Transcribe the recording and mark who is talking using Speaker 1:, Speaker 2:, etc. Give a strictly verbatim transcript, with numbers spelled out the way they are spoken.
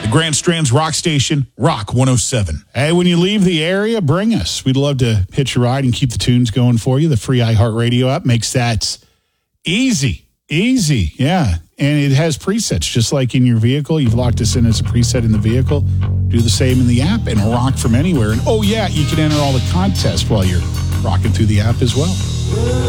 Speaker 1: Grand Strand's Rock Station, Rock one oh seven. Hey, when you leave the area, bring us. We'd love to hitch a ride and keep the tunes going for you. The free iHeartRadio app makes that easy. Easy, yeah. And it has presets, just like in your vehicle. You've locked us in as a preset in the vehicle. Do the same in the app and rock from anywhere. And, oh, yeah, you can enter all the contests while you're rocking through the app as well.